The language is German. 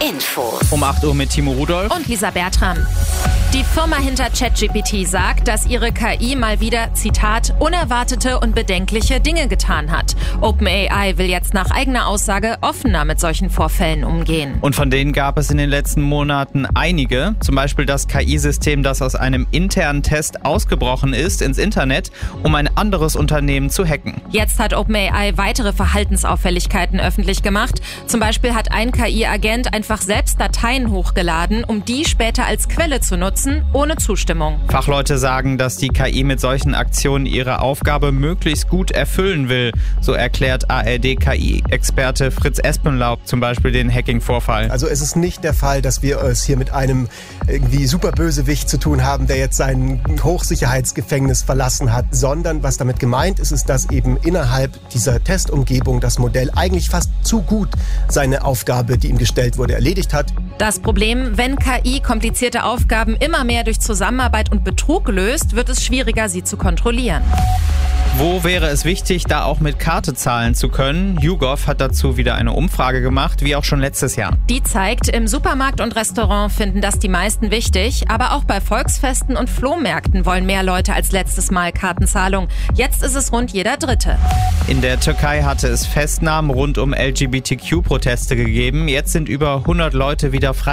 Infos. Um 8 Uhr mit Timo Rudolph und Lisa Bertram. Die Firma hinter ChatGPT sagt, dass ihre KI mal wieder, Zitat, unerwartete und bedenkliche Dinge getan hat. OpenAI will jetzt nach eigener Aussage offener mit solchen Vorfällen umgehen. Und von denen gab es in den letzten Monaten einige. Zum Beispiel das KI-System, das aus einem internen Test ausgebrochen ist ins Internet, um ein anderes Unternehmen zu hacken. Jetzt hat OpenAI weitere Verhaltensauffälligkeiten öffentlich gemacht. Zum Beispiel hat ein KI-Agent einfach selbst Dateien hochgeladen, um die später als Quelle zu nutzen, ohne Zustimmung. Fachleute sagen, dass die KI mit solchen Aktionen ihre Aufgabe möglichst gut erfüllen will. So erklärt ARD-KI-Experte Fritz Espenlaub zum Beispiel den Hacking-Vorfall. Also es ist nicht der Fall, dass wir es hier mit einem irgendwie Superbösewicht zu tun haben, der jetzt sein Hochsicherheitsgefängnis verlassen hat, sondern was damit gemeint ist, ist, dass eben innerhalb dieser Testumgebung das Modell eigentlich fast zu gut seine Aufgabe, die ihm gestellt wurde, erledigt hat. Das Problem, wenn KI komplizierte Aufgaben immer mehr durch Zusammenarbeit und Betrug löst, wird es schwieriger, sie zu kontrollieren. Wo wäre es wichtig, da auch mit Karte zahlen zu können? YouGov hat dazu wieder eine Umfrage gemacht, wie auch schon letztes Jahr. Die zeigt, im Supermarkt und Restaurant finden das die meisten wichtig, aber auch bei Volksfesten und Flohmärkten wollen mehr Leute als letztes Mal Kartenzahlung. Jetzt ist es rund jeder Dritte. In der Türkei hatte es Festnahmen rund um LGBTQ-Proteste gegeben. Jetzt sind über 100 Leute wieder frei.